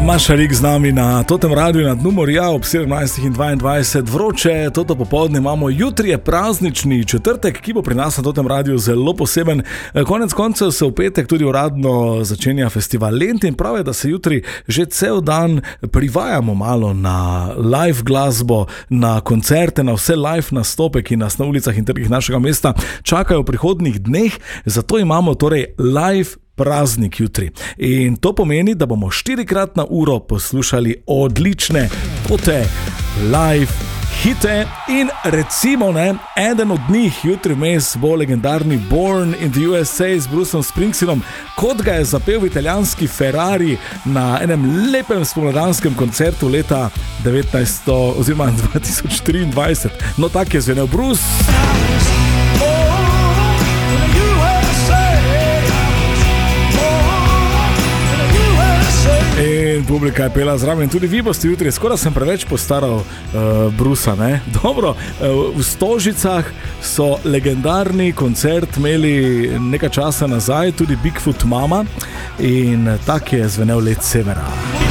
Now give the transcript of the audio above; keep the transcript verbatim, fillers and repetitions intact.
Maša Rik z nami na Totem Radiu na dnu morja ob sedemnajstih in dvaindvajset. Vroče, toto popoldne imamo. Jutri je praznični četrtek, ki bo pri nas na Totem Radiu zelo poseben. Konec koncev se v petek tudi uradno začenja festival Lent in prav je, da se jutri že cel dan privajamo malo na live glasbo, na koncerte, na vse live nastope, ki nas na ulicah in trgih našega mesta čakajo v prihodnjih dneh. Zato imamo torej live praznik jutri. In to pomeni, da bomo štirikrat na uro poslušali odlične tote live hite in recimo ne, eden od njih jutri vmes bo legendarni Born in the U S A s Bruceom Springsteenom, kot ga je zapel v italijanski Ferrari na enem lepem spomladanskem koncertu leta devetnajststo oziroma dva tisoč triindvajset. No, tak je zvenel Bruce. In publika je pela zraven. Tudi vi boste jutri, skoraj sem preveč postaral uh, Brusa, ne? Dobro, uh, v Stožicah so legendarni koncert imeli nekaj časa nazaj, tudi Bigfoot Mama in tak je zvenel Let severa.